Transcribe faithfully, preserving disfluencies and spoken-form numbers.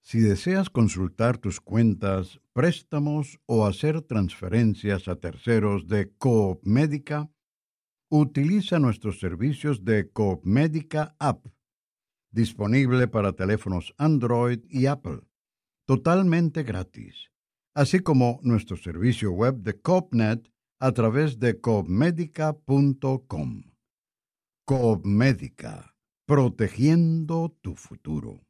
Si deseas consultar tus cuentas, préstamos o hacer transferencias a terceros de Coop Médica, utiliza nuestros servicios de Coop Médica App, disponible para teléfonos Android y Apple, totalmente gratis, así como nuestro servicio web de CoopNet a través de coop medica punto com. Coop Médica, protegiendo tu futuro.